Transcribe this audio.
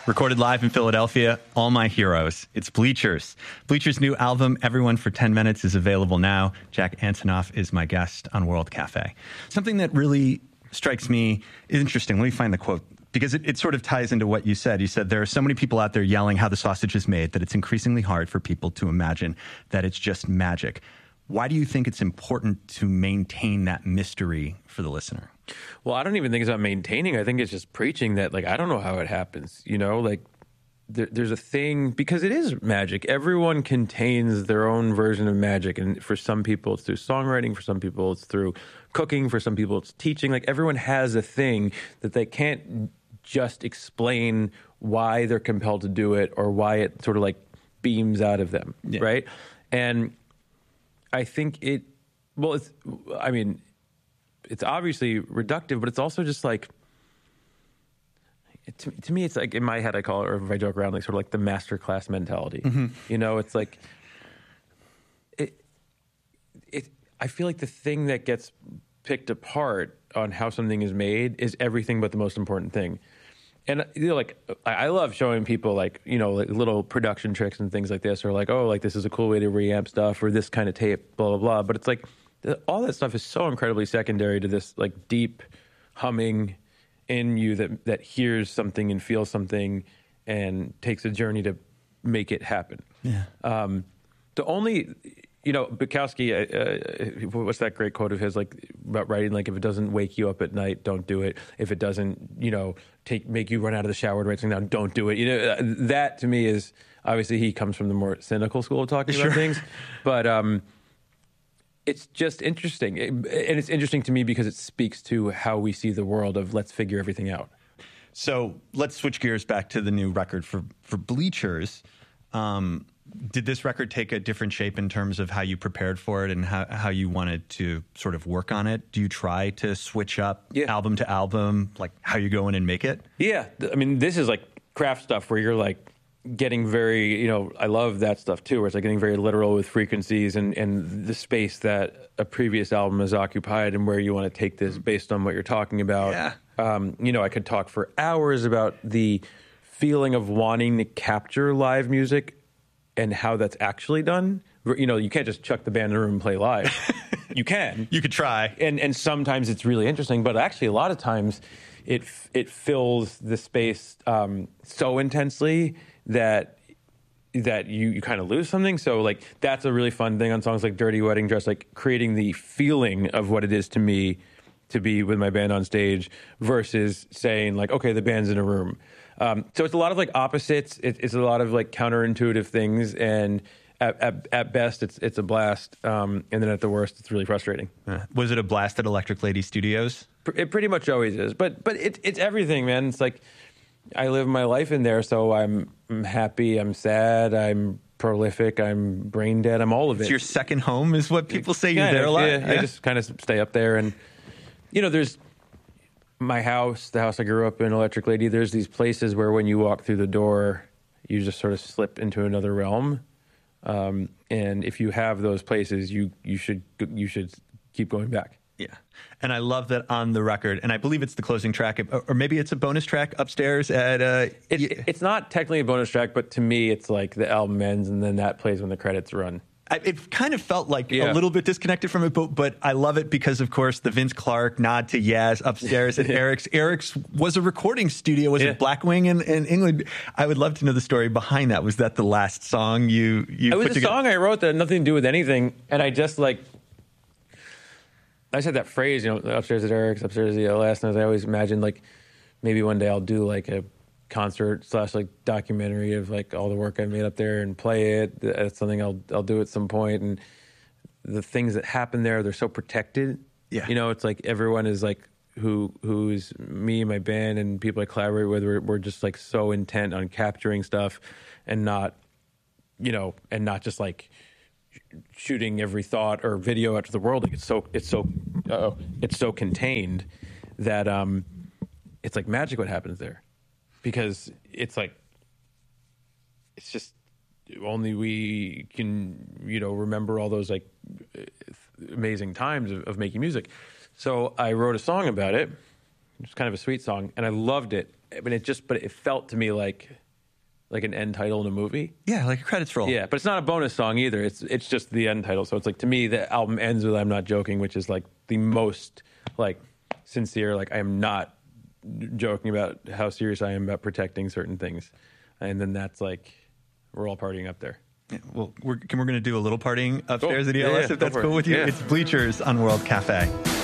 Recorded live in Philadelphia, All My Heroes. It's Bleachers. Bleachers' new album, Everyone for 10 Minutes, is available now. Jack Antonoff is my guest on World Cafe. Something that really strikes me is interesting. Let me find the quote, because it sort of ties into what you said. You said, there are so many people out there yelling how the sausage is made that it's increasingly hard for people to imagine that it's just magic. Why do you think it's important to maintain that mystery for the listener? Well, I don't even think it's about maintaining. I think it's just preaching that, like, I don't know how it happens, you know, like there's a thing, because it is magic. Everyone contains their own version of magic. And for some people, it's through songwriting. For some people, it's through cooking. For some people, it's teaching. Like, everyone has a thing that they can't just explain why they're compelled to do it or why it sort of like beams out of them. Yeah. Right. And I think it's obviously reductive, but it's also just like, to me, it's like, in my head, I call it, or if I joke around, like sort of like the masterclass mentality. Mm-hmm. You know, it's like, I feel like the thing that gets picked apart on how something is made is everything but the most important thing. And, you know, like, I love showing people, like, you know, like little production tricks and things like this, or like, oh, like, this is a cool way to reamp stuff, or this kind of tape, blah, blah, blah. But it's like, all that stuff is so incredibly secondary to this, like, deep humming in you that hears something and feels something and takes a journey to make it happen. Yeah. The only, you know, Bukowski, what's that great quote of his, like, about writing, like, if it doesn't wake you up at night, don't do it. If it doesn't, you know, make you run out of the shower to write something down, don't do it. You know, that to me is, obviously he comes from the more cynical school of talking about things, but it's just interesting. And it's interesting to me because it speaks to how we see the world of let's figure everything out. So let's switch gears back to the new record for Bleachers. Did this record take a different shape in terms of how you prepared for it and how you wanted to sort of work on it? Do you try to switch up album to album, like how you go in and make it? Yeah. I mean, this is like craft stuff where you're like getting very, you know, I love that stuff too, where it's like getting very literal with frequencies and the space that a previous album has occupied and where you want to take this based on what you're talking about. Yeah. You know, I could talk for hours about the feeling of wanting to capture live music and how that's actually done. You know, you can't just chuck the band in a room and play live. You can. You could try. And sometimes it's really interesting, but actually a lot of times it fills the space so intensely that you kind of lose something. So, like, that's a really fun thing on songs like Dirty Wedding Dress, like creating the feeling of what it is to me to be with my band on stage versus saying, like, okay, the band's in a room. So it's a lot of like opposites. It's a lot of like counterintuitive things, and at best it's a blast, and then at the worst it's really frustrating. Was it a blast at Electric Lady Studios? It pretty much always is, but it's everything, man. It's like I live my life in there, so I'm happy, I'm sad, I'm prolific, I'm brain dead, I'm all of it. It's your second home, is what people say. You're there a lot. Yeah. I just kind of stay up there, and you know, there's my house, the house I grew up in, Electric Lady. There's these places where when you walk through the door, you just sort of slip into another realm. And if you have those places, you should keep going back. Yeah. And I love that on the record, and I believe it's the closing track, or maybe it's a bonus track upstairs at... It's not technically a bonus track, but to me, it's like the album ends, and then that plays when the credits run. It kind of felt like a little bit disconnected from it, but I love it because, of course, the Vince Clarke nod to Yaz upstairs at Eric's. Eric's was a recording studio. Was it Blackwing in England? I would love to know the story behind that. Was that the last song you put together? It was a song I wrote that had nothing to do with anything, and I just like... I said that phrase, you know, upstairs at Eric's, upstairs at ELS, and I always imagined, like, maybe one day I'll do, like, a concert / like documentary of, like, all the work I made up there and play it. That's something I'll do at some point. And the things that happen there, they're so protected. Yeah. You know, it's like everyone is, like, who's me and my band and people I collaborate with, we're just, like, so intent on capturing stuff and not, you know, and not just, like, shooting every thought or video out to the world. Like, it's so contained that it's like magic what happens there, because it's like, it's just only we can, you know, remember all those like amazing times of making music. So I wrote a song about it, It's kind of a sweet song, and I loved it. But it felt to me like an end title in a movie. Yeah, like a credits roll. Yeah, but it's not a bonus song either. It's just the end title. So it's like, to me, the album ends with "I'm Not Joking," which is like the most like sincere. Like, I am not joking about how serious I am about protecting certain things, and then that's like we're all partying up there. Yeah, well, we're going to do a little partying upstairs at ELS, Yeah, if that's go for cool it. with you. Yeah. It's Bleachers on World Cafe.